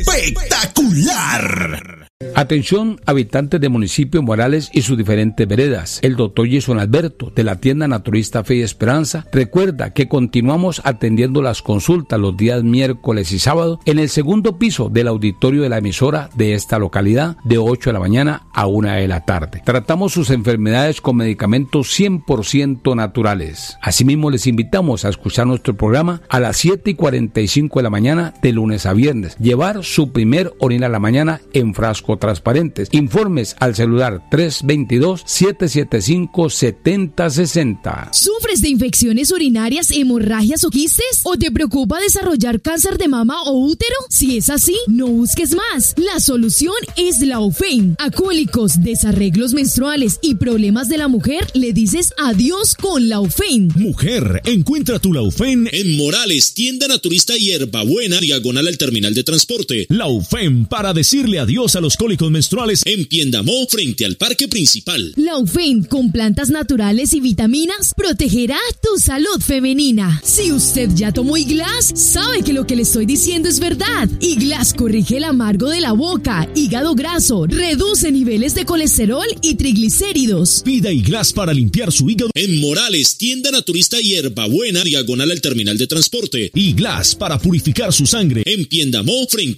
espectacular. Atención, habitantes del municipio Morales y sus diferentes veredas. El doctor Jason Alberto, de la tienda naturista Fe y Esperanza, recuerda que continuamos atendiendo las consultas los días miércoles y sábado en el segundo piso del auditorio de la emisora de esta localidad, de 8 de la mañana a 1 de la tarde. Tratamos sus enfermedades con medicamentos 100% naturales. Asimismo, les invitamos a escuchar nuestro programa a las 7:45 de la mañana de lunes a viernes. Llevar su primer orina a la mañana en frasco transparentes. Informes al celular 322-775-7060. ¿Sufres de infecciones urinarias, hemorragias o quistes? ¿O te preocupa desarrollar cáncer de mama o útero? Si es así, no busques más. La solución es Laufén. A cólicos, desarreglos menstruales y problemas de la mujer, le dices adiós con Laufén. Mujer, encuentra tu Laufén en Morales, tienda naturista Hierbabuena, diagonal al terminal de transporte. Laufén, para decirle adiós a los cólicos menstruales en Piendamó, frente al parque principal. Laufén, con plantas naturales y vitaminas, protegerá tu salud femenina. Si usted ya tomó Iglas, sabe que lo que le estoy diciendo es verdad. Iglas corrige el amargo de la boca, hígado graso, reduce niveles de colesterol y triglicéridos. Pida Iglas para limpiar su hígado en Morales, tienda naturista Hierbabuena, diagonal al terminal de transporte. Iglas para purificar su sangre en Piendamó, frente